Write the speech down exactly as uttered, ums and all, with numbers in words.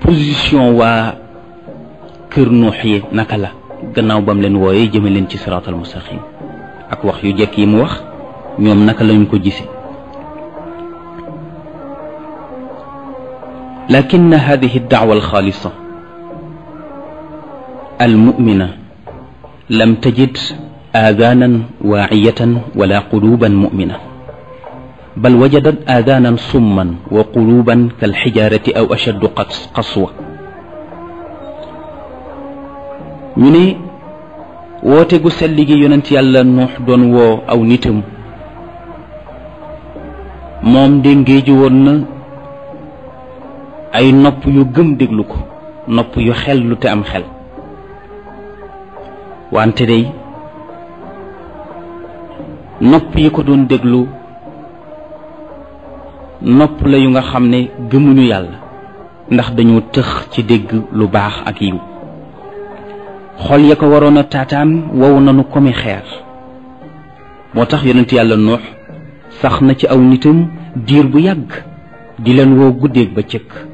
position waa kër Nuux yi naka la gannaaw bam leen wooyee jëme leen ci siraatal mustaqim ak wax yu jekk yi mu wax ñoom naka lañu ko gise lakin hadihi ad-da'wa al-khalisa al-mu'mina lam tajid آذانا واعية ولا قلوبا مؤمنة بل وجدت آذانا صما وقلوبا كالحجارة أو أشد قسوة ñu ne woote gu sell gi yonent yàlla Nuux doon woo aw nitam moom de ngéeju woon na ay nopp yu gëm déglu ko nopp yu xel lu te am xel wante day nopp yi ko doon déglu nopp la yu nga xam ne gëmuñu yàlla ndax dañoo tëx ci dégg lu baax ak yiw xol ya ko waroon a taataan wow nanu komi xeer moo tax yonent yàlla Nuux sax na ci aw nitam diir bu yàgg di leen woo guddeeg ba cëkk